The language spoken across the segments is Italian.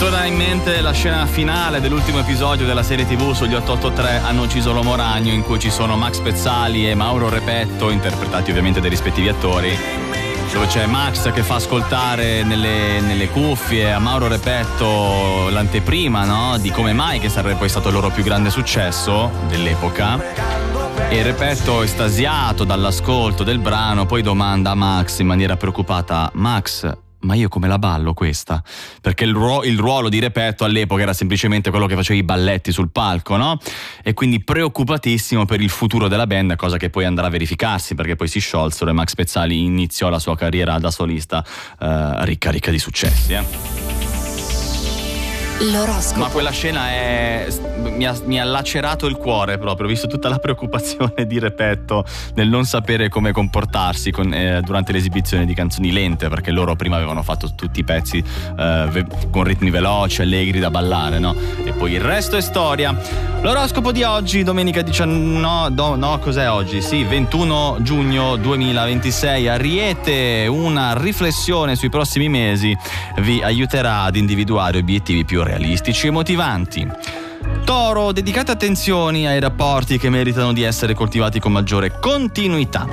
torna in mente la scena finale dell'ultimo episodio della serie TV sugli 883 Hanno ucciso l'uomo ragno, in cui ci sono Max Pezzali e Mauro Repetto, interpretati ovviamente dai rispettivi attori, dove c'è Max che fa ascoltare nelle cuffie a Mauro Repetto l'anteprima, no? Di Come mai, che sarebbe poi stato il loro più grande successo dell'epoca. E Repetto, estasiato dall'ascolto del brano, poi domanda a Max in maniera preoccupata: Max, ma io come la ballo questa? Perché il ruolo di Repetto all'epoca era semplicemente quello che faceva i balletti sul palco, no? E quindi preoccupatissimo per il futuro della band, cosa che poi andrà a verificarsi, perché poi si sciolsero e Max Pezzali iniziò la sua carriera da solista ricca di successi. L'oroscopo. Ma quella scena mi ha lacerato il cuore proprio, ho visto tutta la preoccupazione di Repetto nel non sapere come comportarsi durante l'esibizione di canzoni lente, perché loro prima avevano fatto tutti i pezzi con ritmi veloci, allegri da ballare, no? E poi il resto è storia. L'oroscopo di oggi, domenica 19, cos'è oggi? Sì, 21 giugno 2026. Ariete, una riflessione sui prossimi mesi vi aiuterà ad individuare obiettivi più realistici e motivanti. Toro, dedicate attenzioni ai rapporti che meritano di essere coltivati con maggiore continuità.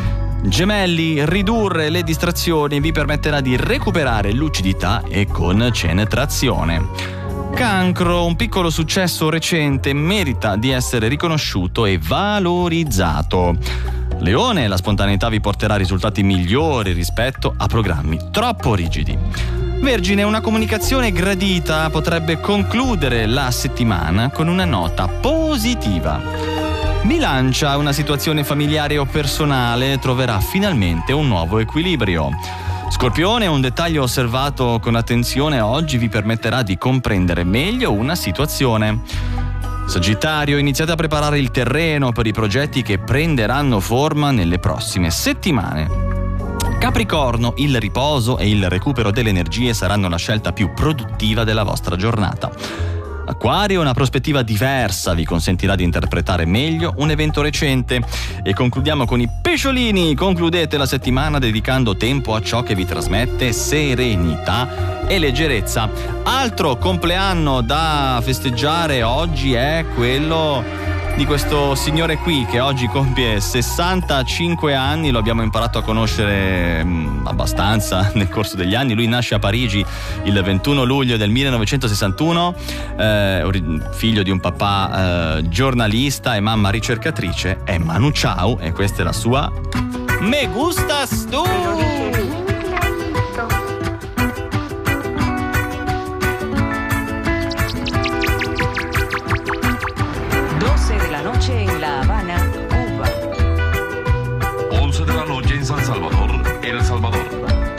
Gemelli, ridurre le distrazioni vi permetterà di recuperare lucidità e concentrazione. Cancro, un piccolo successo recente merita di essere riconosciuto e valorizzato. Leone, la spontaneità vi porterà a risultati migliori rispetto a programmi troppo rigidi. Vergine, una comunicazione gradita potrebbe concludere la settimana con una nota positiva. Bilancia, una situazione familiare o personale troverà finalmente un nuovo equilibrio. Scorpione, un dettaglio osservato con attenzione oggi vi permetterà di comprendere meglio una situazione. Sagittario, iniziate a preparare il terreno per i progetti che prenderanno forma nelle prossime settimane. Capricorno, il riposo e il recupero delle energie saranno la scelta più produttiva della vostra giornata. Acquario, una prospettiva diversa vi consentirà di interpretare meglio un evento recente. E concludiamo con i pesciolini. Concludete la settimana dedicando tempo a ciò che vi trasmette serenità e leggerezza. Altro compleanno da festeggiare oggi è quello di questo signore qui, che oggi compie 65 anni. Lo abbiamo imparato a conoscere abbastanza nel corso degli anni. Lui nasce a Parigi il 21 luglio del 1961, figlio di un papà giornalista e mamma ricercatrice. È Manu Chao e questa è la sua Me Gustas Tu. 12 de la noche en La Habana, Cuba. 11 de la noche en San Salvador, El Salvador.